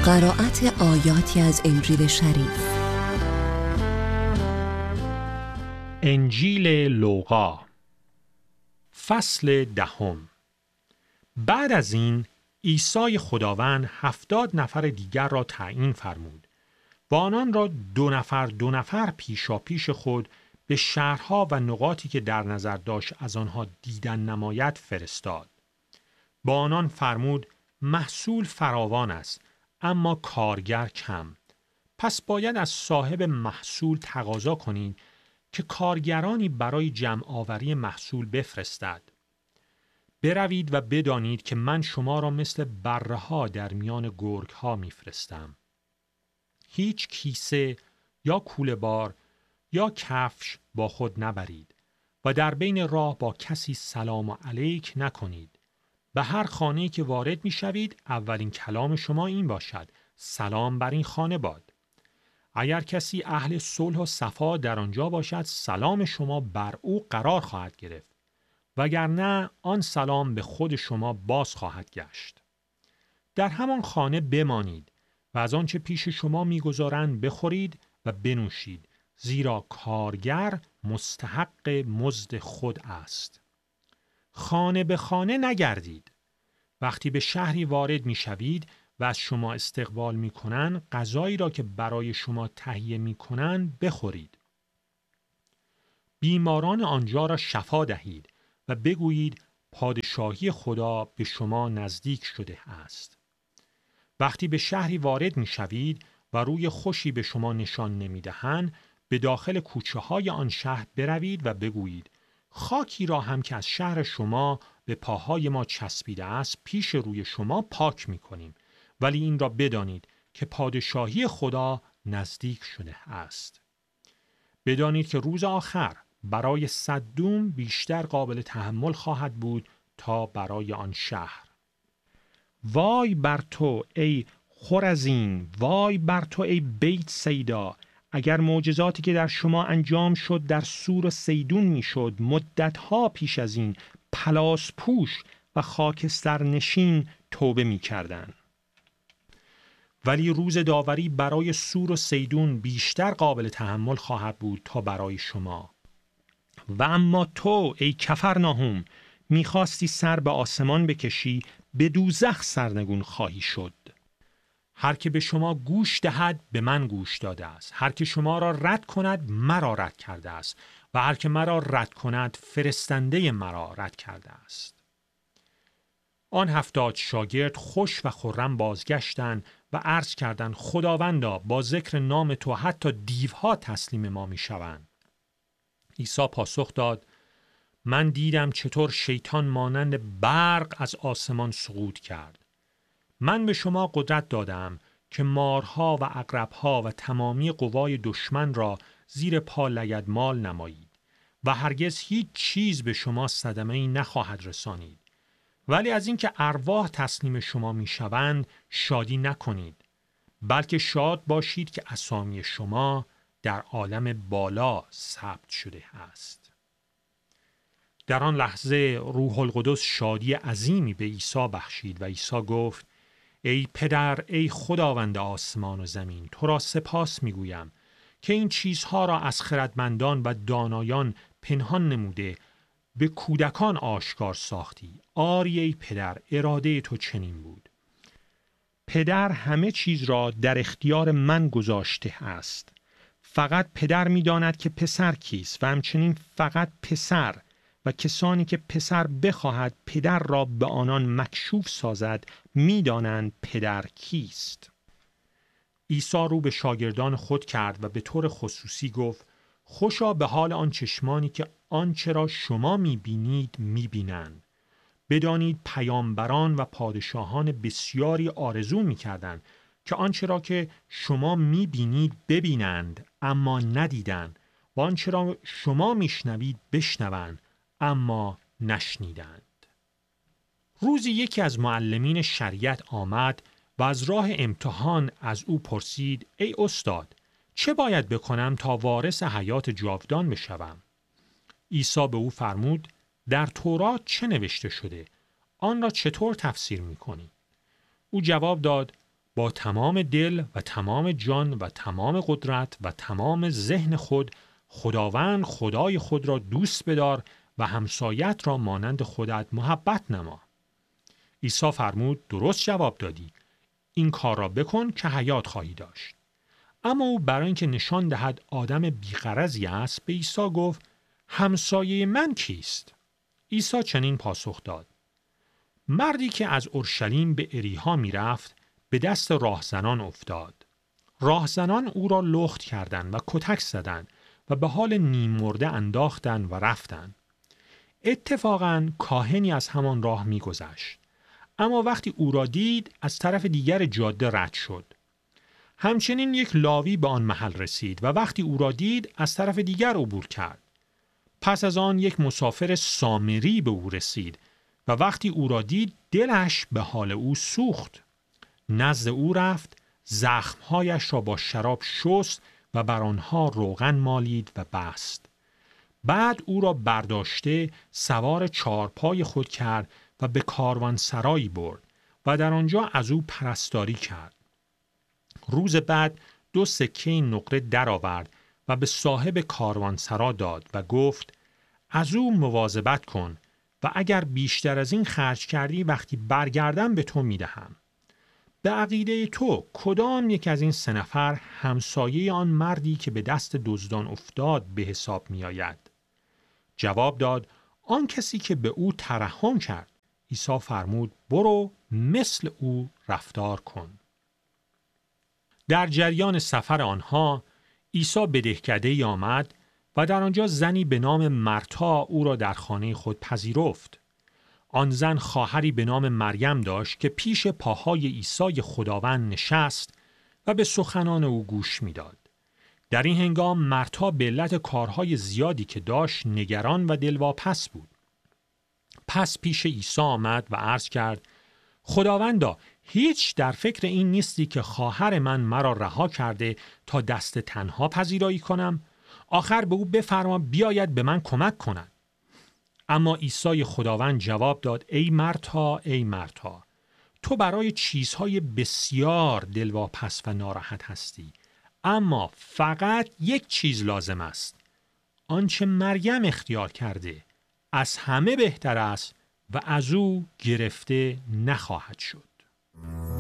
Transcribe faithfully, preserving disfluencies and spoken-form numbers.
قرائت آیاتی از انجیل شریف. انجیل لوقا فصل دهم. بعد از این عیسی خداوند هفتاد نفر دیگر را تعیین فرمود و آنان را دو نفر دو نفر پیشا پیش خود به شهرها و نقاطی که در نظر داشت از آنها دیدن نماید فرستاد. با آنان فرمود محصول فراوان است اما کارگر کم. پس باید از صاحب محصول تقاضا کنید که کارگرانی برای جمع آوری محصول بفرستد. بروید و بدانید که من شما را مثل بره‌ها در میان گرگ‌ها میفرستم. هیچ کیسه یا کوله‌بار یا کفش با خود نبرید و در بین راه با کسی سلام علیک نکنید. به هر خانه‌ای که وارد می‌شوید اولین کلام شما این باشد: سلام بر این خانه باد. اگر کسی اهل صلح و صفا در آنجا باشد سلام شما بر او قرار خواهد گرفت، وگرنه آن سلام به خود شما باز خواهد گشت. در همان خانه بمانید و از آنچه پیش شما می‌گذارند بخورید و بنوشید، زیرا کارگر مستحق مزد خود است. خانه به خانه نگردید. وقتی به شهری وارد می‌شوید و از شما استقبال می‌کنند، غذایی را که برای شما تهیه می‌کنند بخورید. بیماران آنجا را شفا دهید و بگویید پادشاهی خدا به شما نزدیک شده است. وقتی به شهری وارد می‌شوید و روی خوشی به شما نشان نمی‌دهند، به داخل کوچه‌های آن شهر بروید و بگویید خاکی را هم که از شهر شما به پاهای ما چسبیده است پیش روی شما پاک می‌کنیم، ولی این را بدانید که پادشاهی خدا نزدیک شده است. بدانید که روز آخر برای صدوم بیشتر قابل تحمل خواهد بود تا برای آن شهر. وای بر تو ای خرزین، وای بر تو ای بیت سیدا! اگر معجزاتی که در شما انجام شد در سور و سیدون میشد، مدتها پیش از این پلاس پوش و خاکستر نشین توبه میکردند. ولی روز داوری برای سور و سیدون بیشتر قابل تحمل خواهد بود تا برای شما. و اما تو ای کفرناهم، میخواستی سر به آسمان بکشی، به دوزخ سرنگون خواهی شد. هر که به شما گوش دهد به من گوش داده است، هر که شما را رد کند مرا رد کرده است و هر که مرا رد کند فرستنده مرا رد کرده است. آن هفتاد شاگرد خوش و خرم بازگشتند و عرض کردند خداوندا، با ذکر نام تو حتی دیوها تسلیم ما می شوند. عیسی پاسخ داد من دیدم چطور شیطان مانند برق از آسمان سقوط کرد. من به شما قدرت دادم که مارها و عقربها و تمامی قوای دشمن را زیر پا لگدمال نمایید و هرگز هیچ چیز به شما صدمه‌ای نخواهد رسانید. ولی از اینکه ارواح تسلیم شما میشوند شادی نکنید، بلکه شاد باشید که اسامی شما در عالم بالا ثبت شده است. در آن لحظه روح القدس شادی عظیمی به عیسی بخشید و عیسی گفت ای پدر، ای خداوند آسمان و زمین، تو را سپاس میگویم که این چیزها را از خردمندان و دانایان پنهان نموده به کودکان آشکار ساختی. آری ای پدر، اراده تو چنین بود. پدر همه چیز را در اختیار من گذاشته است. فقط پدر می‌داند که پسر کیست و همچنین فقط پسر و کسانی که پسر بخواهد پدر را به آنان مکشوف سازد می‌دانند پدر کیست. عیسی رو به شاگردان خود کرد و به طور خصوصی گفت خوشا به حال آن چشمانی که آنچه را شما می‌بینید می‌بینند. بدانید پیامبران و پادشاهان بسیاری آرزو می‌کردند که آنچه را که شما می‌بینید ببینند اما ندیدند و آنچه را شما می‌شنوید بشنوند اما نشنیدند. روزی یکی از معلمین شریعت آمد و از راه امتحان از او پرسید ای استاد، چه باید بکنم تا وارث حیات جاودان بشوم؟ عیسی به او فرمود در تورات چه نوشته شده؟ آن را چطور تفسیر می‌کنی؟ او جواب داد با تمام دل و تمام جان و تمام قدرت و تمام ذهن خود خداوند خدای خود را دوست بدار و همسایت را مانند خودت محبت نما. عیسی فرمود درست جواب دادی. این کار را بکن که حیات خواهی داشت. اما او برای اینکه نشان دهد آدم بی‌غرضی است به عیسی گفت همسایه من کیست؟ عیسی چنین پاسخ داد مردی که از اورشلیم به اریحا می رفت به دست راهزنان افتاد. راهزنان او را لخت کردند و کتک زدند و به حال نیم مرده انداختند و رفتند. اتفاقاً کاهنی از همان راه می گذشت. اما وقتی او را دید از طرف دیگر جاده رد شد. همچنین یک لاوی به آن محل رسید و وقتی او را دید از طرف دیگر عبور کرد. پس از آن یک مسافر سامری به او رسید و وقتی او را دید دلش به حال او سوخت. نزد او رفت، زخمهایش را با شراب شست و بر آنها روغن مالید و بست. بعد او را برداشته سوار چارپای خود کرد و به کاروانسرایی برد و در آنجا از او پرستاری کرد. روز بعد دو سکه نقره درآورد و به صاحب کاروانسرا داد و گفت از او مواظبت کن و اگر بیشتر از این خرج کردی وقتی برگردم به تو میدهم. به عقیده تو کدام یک از این سه نفر همسایه آن مردی که به دست دزدان افتاد به حساب می آید؟ جواب داد آن کسی که به او ترحم کرد. عیسی فرمود برو مثل او رفتار کن. در جریان سفر آنها عیسی به دهکده‌ای آمد و در آنجا زنی به نام مرتا او را در خانه خود پذیرفت. آن زن خواهری به نام مریم داشت که پیش پاهای عیسی خداوند نشست و به سخنان او گوش میداد. در این هنگام مرتا به علت کارهای زیادی که داشت نگران و دلواپس بود. پس پیش عیسی آمد و عرض کرد خداوندا هیچ در فکر این نیستی که خواهر من مرا رها کرده تا دست تنها پذیرایی کنم؟ آخر به او بفرما بیاید به من کمک کند. اما عیسی خداوند جواب داد ای مرتا ای مرتا تو برای چیزهای بسیار دلواپس و ناراحت هستی، اما فقط یک چیز لازم است. آنچه مریم اختیار کرده از همه بهتر است و از او گرفته نخواهد شد.